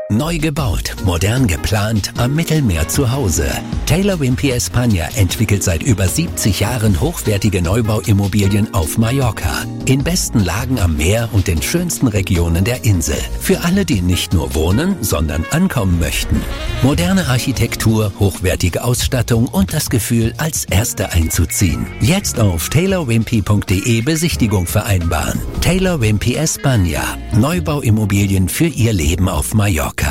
Neu gebaut, modern geplant, am Mittelmeer zu Hause. Taylor Wimpey España entwickelt seit über 70 Jahren hochwertige Neubauimmobilien auf Mallorca. In besten Lagen am Meer und den schönsten Regionen der Insel. Für alle, die nicht nur wohnen, sondern ankommen möchten. Moderne Architektur, hochwertige Ausstattung und das Gefühl, als Erste einzuziehen. Jetzt auf taylorwimpey.de Besichtigung vereinbaren. Taylor Wimpey España. Neubauimmobilien für Ihr Leben auf Mallorca.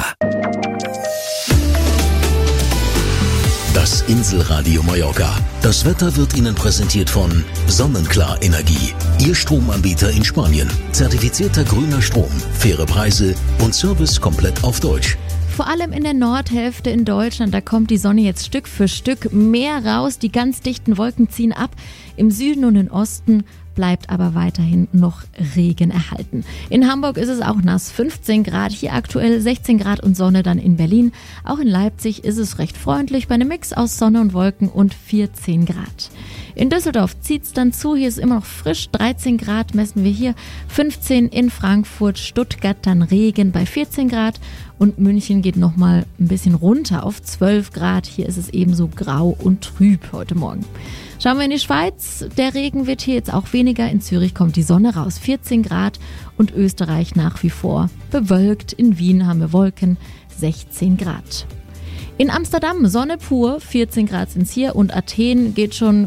Das Inselradio Mallorca. Das Wetter wird Ihnen präsentiert von Sonnenklar Energie. Ihr Stromanbieter in Spanien. Zertifizierter grüner Strom, faire Preise und Service komplett auf Deutsch. Vor allem in der Nordhälfte in Deutschland, da kommt die Sonne jetzt Stück für Stück mehr raus. Die ganz dichten Wolken ziehen ab. Im Süden und im Osten bleibt aber weiterhin noch Regen erhalten. In Hamburg ist es auch nass, 15 Grad, hier aktuell 16 Grad und Sonne dann in Berlin. Auch in Leipzig ist es recht freundlich bei einem Mix aus Sonne und Wolken und 14 Grad. In Düsseldorf zieht es dann zu, hier ist immer noch frisch, 13 Grad messen wir hier, 15 in Frankfurt, Stuttgart dann Regen bei 14 Grad und München geht nochmal ein bisschen runter auf 12 Grad. Hier ist es ebenso grau und trüb heute Morgen. Schauen wir in die Schweiz, der Regen wird hier jetzt auch weniger, in Zürich kommt die Sonne raus, 14 Grad und Österreich nach wie vor bewölkt, in Wien haben wir Wolken, 16 Grad. In Amsterdam Sonne pur, 14 Grad sind's hier und Athen geht schon